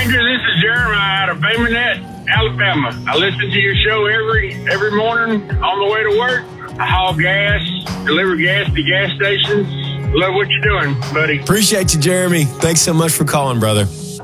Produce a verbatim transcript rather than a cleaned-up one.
Ranger, this is Jeremiah out of Baymonette, Alabama. I listen to your show every every morning on the way to work. I haul gas, deliver gas to gas stations. Love what you're doing, buddy. Appreciate you, Jeremy. Thanks so much for calling, brother.